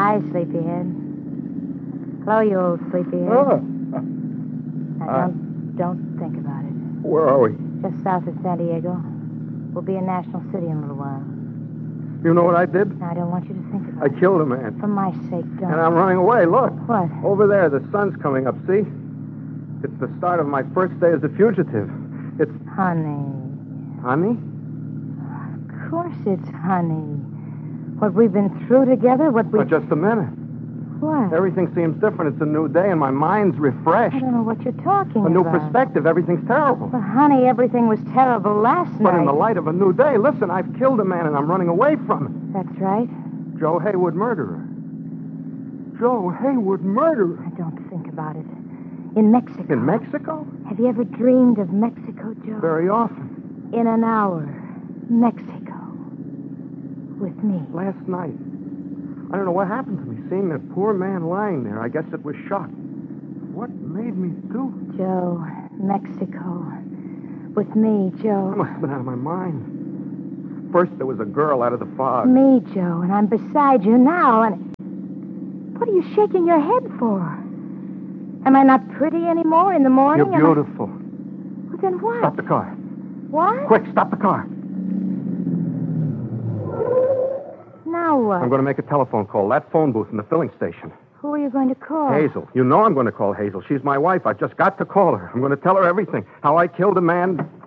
Hi, sleepyhead. Hello, you old sleepyhead. Oh. Now, don't think about it. Where are we? Just south of San Diego. We'll be in National City in a little while. You know what I did? Now, I don't want you to think about I it. killed a man. For my sake, don't. And I'm running away. Look. What? Over there, the sun's coming up, see? It's the start of my first day as a fugitive. It's... Honey. Honey? Of course it's honey. What we've been through together, what we... Oh, just a minute. What? Everything seems different. It's a new day, and my mind's refreshed. I don't know what you're talking A new about. perspective. Everything's terrible. Well, honey, everything was terrible last night. But in the light of a new day, listen, I've killed a man, and I'm running away from it. That's right. Joe Haywood, murderer. Joe Haywood, murderer. Now, don't think about it. In Mexico. In Mexico? Have you ever dreamed of Mexico, Joe? Very often. In an hour. Mexico. With me. Last night. I don't know what happened to me, seeing that poor man lying there. I guess it was shock. What made me do it? Joe, Mexico. With me, Joe. I must have been out of my mind. First, there was a girl out of the fog. Me, Joe, and I'm beside you now, and... What are you shaking your head for? Am I not pretty anymore in the morning? You're beautiful. Well, then what? Stop the car. What? Quick, stop the car. Now what? I'm going to make a telephone call. That phone booth in the filling station. Who are you going to call? Hazel. You know I'm going to call Hazel. She's my wife. I've just got to call her. I'm going to tell her everything. How I killed a man.